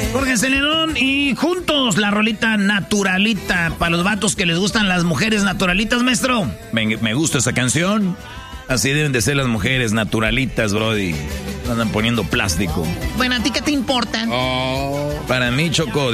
Jorge Celedón y juntos la rolita Naturalita para los vatos que les gustan las mujeres naturalitas, maestro. Me gusta esa canción. Así deben de ser las mujeres naturalitas, brody. Andan poniendo plástico. Bueno, ¿a ti qué te importa? Para mí, Choco,